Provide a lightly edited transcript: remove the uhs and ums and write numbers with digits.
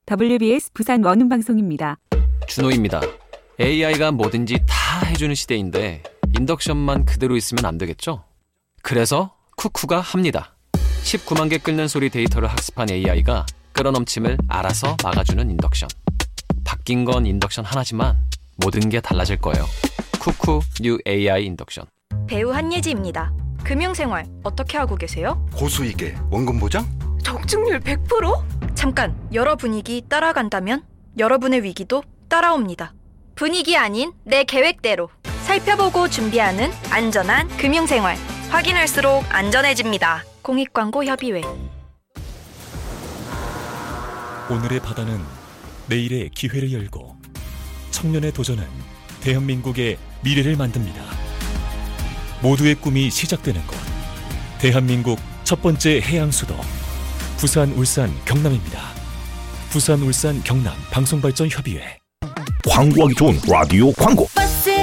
WBS 부산 원음방송입니다. 준호입니다. AI가 뭐든지 다 해주는 시대인데 인덕션만 그대로 있으면 안 되겠죠? 그래서 쿠쿠가 합니다. 19만 개 끓는 소리 데이터를 학습한 AI가 끓어넘침을 알아서 막아주는 인덕션. 바뀐 건 인덕션 하나지만 모든 게 달라질 거예요. 쿠쿠 뉴 AI 인덕션. 배우 한예지입니다. 금융생활 어떻게 하고 계세요? 고수익에 원금 보장? 적중률 100%? 잠깐, 여러 분위기 따라간다면 여러분의 위기도 따라옵니다. 분위기 아닌 내 계획대로 살펴보고 준비하는 안전한 금융생활. 확인할수록 안전해집니다. 공익광고협의회. 오늘의 바다는 내일의 기회를 열고 청년의 도전은 대한민국의 미래를 만듭니다. 모두의 꿈이 시작되는 곳, 대한민국 첫 번째 해양수도 부산, 울산, 경남입니다. 부산, 울산, 경남 방송발전협의회. 광고하기 좋은 라디오 광고.